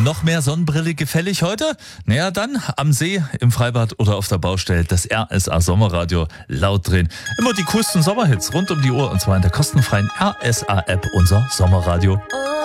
Noch mehr Sonnenbrille gefällig heute? Naja, dann am See, im Freibad oder auf der Baustelle das RSA Sommerradio laut drehen. Immer die coolsten Sommerhits rund um die Uhr und zwar in der kostenfreien RSA-App, unser Sommerradio.